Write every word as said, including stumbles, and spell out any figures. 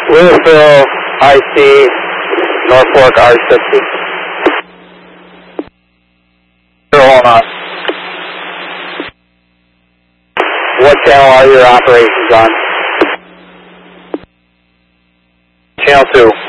Louisville, I C, Norfolk, R sixty. Hold on. What channel are your operations on? Channel two.